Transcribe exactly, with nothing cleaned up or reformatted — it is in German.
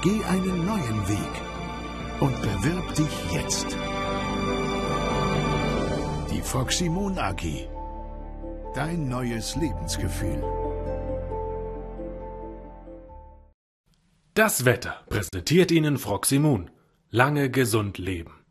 Geh einen neuen Weg und bewirb dich jetzt. Die Foxy-Moon A G. Dein neues Lebensgefühl. Das Wetter präsentiert Ihnen Foxy-Moon. Lange gesund leben.